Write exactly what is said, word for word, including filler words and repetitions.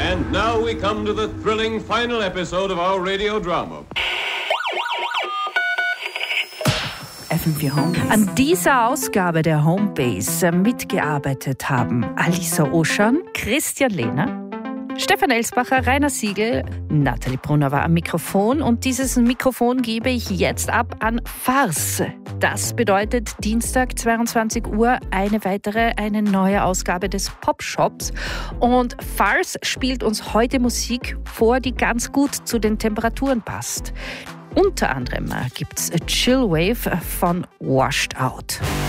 And now we come to the thrilling final episode of our radio drama. F M vier Homebase. An dieser Ausgabe der Homebase mitgearbeitet haben Alisa Oschan, Christian Lehner, Stefan Elsbacher, Rainer Siegel, Nathalie Brunner war am Mikrofon und dieses Mikrofon gebe ich jetzt ab an Farce. Das bedeutet Dienstag zweiundzwanzig Uhr eine weitere, eine neue Ausgabe des Pop-Shops. Und Farce spielt uns heute Musik vor, die ganz gut zu den Temperaturen passt. Unter anderem gibt's A Chill Wave von Washed Out.